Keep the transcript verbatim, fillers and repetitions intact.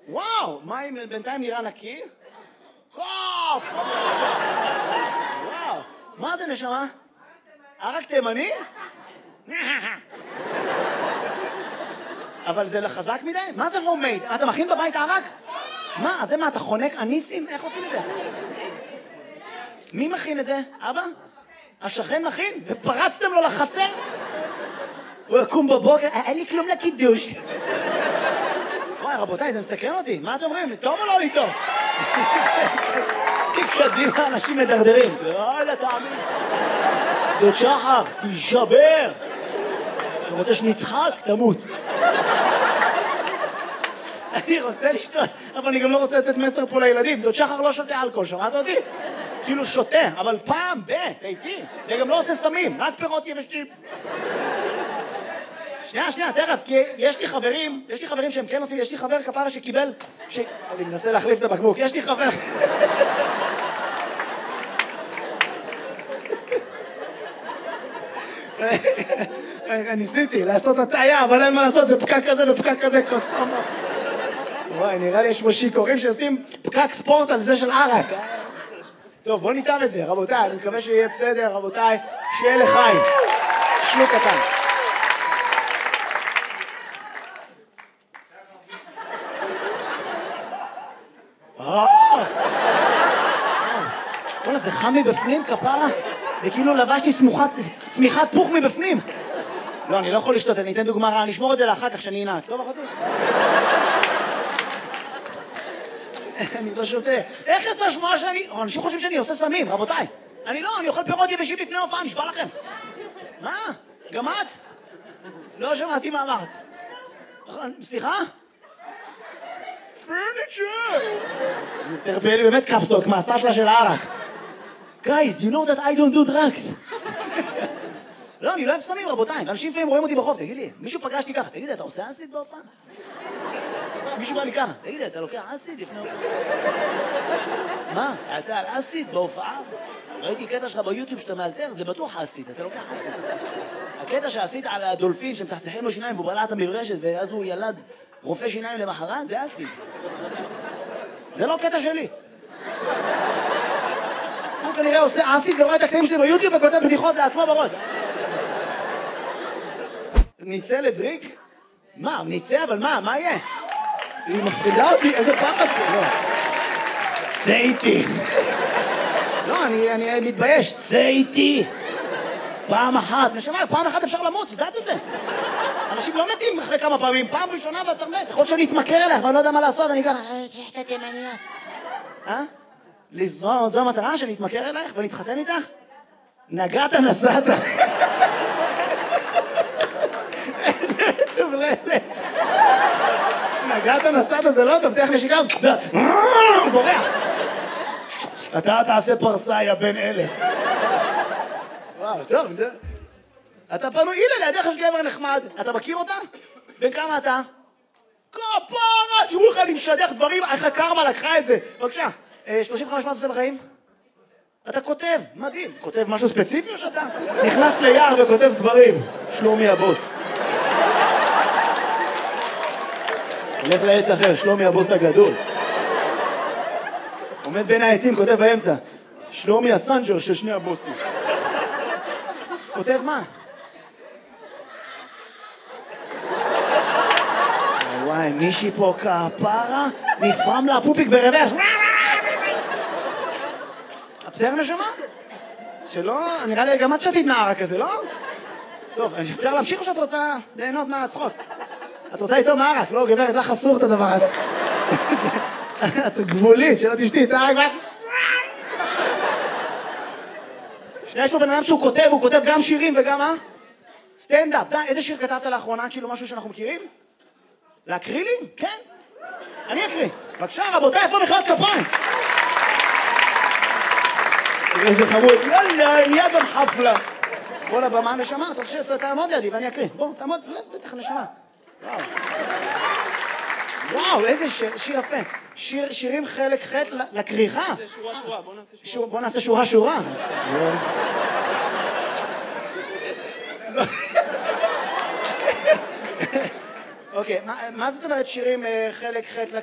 וואו, מים בינתיים נראה נקי? קופ! וואו, מה זה נשמה? ערק תימני? אבל זה לחזק מדי? מה זה הומייד? אתה מכין בבית ערק? מה? אז זה מה, אתה חונק אניסים? איך עושים את זה? מי מכין את זה? אבא? השכן מכין? ופרצתם לו לחצר? הוא יקום בבוקר, אין לי כלום לקידוש. וואי, רבותיי, זה מסקרן אותי. מה אתם אומרים? טוב או לא לי טוב? קדימה, אנשים מדרדרים. יאללה, תאמין. דוד שחר, תשבר. אתה רוצה שנצחק? תמות. אני רוצה לשתות, אבל אני גם לא רוצה לתת מסר פה לילדים. דוד שחר לא שותה אלכוהול, שמעת אותי? כאילו שותה, אבל פעם ב, תהייתי. וגם לא עושה סמים, רק פירות יבשים. שנייה, שנייה, תכף, כי יש לי חברים, יש לי חברים שהם כן עושים, יש לי חבר כפרה שקיבל, ש... אני מנסה להחליף את הבקבוק, יש לי חבר... ניסיתי לעשות הטעיה, אבל אין מה לעשות, זה פקק כזה ופקק כזה, קוסומו. וואי, נראה לי יש פה שיקורים שעושים פקק ספורט על זה של ערק. טוב, בוא ניתן את זה, רבותיי, אני מקווה שיהיה בסדר, רבותיי, שיהיה לחיים. שלוק קטן. בוא'נה, זה חם מבפנים, כפרה? זה כאילו לבשתי סמיכת פוך מבפנים. לא, אני לא יכול לשתות, אני אתן דוגמה רעה, אני אשמור את זה לאחר כך שאני אנהג. טוב, אחותי? אני לא שותה. איך יצא שמוע שאני... אנשים חושבים שאני עושה סמים, רבותיי. אני לא, אני אוכל פירות יבשים לפני הופעה, נשבע לכם. מה? גם את? לא שמעתי מה אמרת. סליחה? פרניצ'ר! זה תרפא לי באמת קפסוק, מהסטלה של הערק. Guys, you know that I don't do drugs. לא, אני לא אוהב סמים, רבותיי. אנשים לפעמים רואים אותי בחוף, תגיד לי, מישהו פגשתי ככה, תגיד לי, אתה עושה אסיד בהופעה? מישהו בא לי ככה, תגיד לי, אתה לוקח אסיד לפני הופעה? מה? אתה על אסיד בהופעה? ראיתי קטע שלך ביוטיוב שאתה מאלתר, זה בטוח אסיד, אתה לוקח אסיד. הקטע שעשית על הדולפין שמצחצחים לו שיניים והוא בלע את המברשת ואז הוא ילד רופא שיניים למחרת, זה אסיד. זה לא קטע שלי. הוא כנראה עושה אסיד ורואה את הקטעים שלי ביוטיוב וכותב בדיחות לעצמו בראש. ניצא לדריק? מה? ניצא? אבל מה? מה יהיה? היא מפחידה אותי, איזה פחד זה? לא. צא איתי. לא, אני מתבייש. צא איתי. פעם אחת. נשמע, פעם אחת אפשר למות, יודעת את זה? אנשים לא מתים אחרי כמה פעמים. פעם ראשונה ואתה מת. יכול שאני אתמכר אליך, אבל אני לא יודע מה לעשות. אני ככה, תשתה תימניה. אה? זו המטרה שאני אתמכר אלייך ונתחתן איתך? נגעת נסעת. איזה מטורלת. נגעת נסעת זה לא טוב, תכף נשיקה. הוא בורח. אתה תעשה פרסה, יא בן אלף. וואו, טוב. אתה פנוי, הנה לידך יש גבר נחמד. אתה מכיר אותה? בן כמה אתה? כפרה, תראו לך, אני משדך דברים, איך הקרמה לקחה את זה. בבקשה. שלושים וחמש מה עושה בחיים? אתה כותב, מדהים. כותב משהו ספציפי או שאתה נכנס ליער וכותב דברים? שלומי הבוס. הולך לעץ אחר, שלומי הבוס הגדול. עומד בין העצים, כותב באמצע. שלומי הסנג'ר של שני הבוסים. כותב מה? וואי, מישהי פה כפרה, נפרם לה פופיק ברוורס. בסדר נשמה? שלא, נראה לי גם את שתית נערה כזה, לא? טוב, אפשר להמשיך או שאת רוצה ליהנות מהצחוק? את רוצה איתו מערק, לא גברת, לך אסור את הדבר הזה. את גבולית, שלא תשתי את הערק. שנייה, יש פה בן אדם שהוא כותב, הוא כותב גם שירים וגם מה? סטנדאפ. די, איזה שיר כתבת לאחרונה? כאילו משהו שאנחנו מכירים? להקריא לי? כן. אני אקריא. בבקשה, רבותיי, איפה מחיאות כפיים? איזה חמוד. יאללה, נהיה גם חפלה. בוא לבמה נשמה, אתה רוצה שתעמוד לידי ואני אקריא. בוא, תעמוד, בטח נשמה. וואו. וואו, איזה שיר יפה. שירים חלק ח' לקריחה. זה שורה שורה, בוא נעשה שורה. בוא נעשה שורה שורה. אוקיי, מה זאת אומרת שירים חלק ח' לקריחה?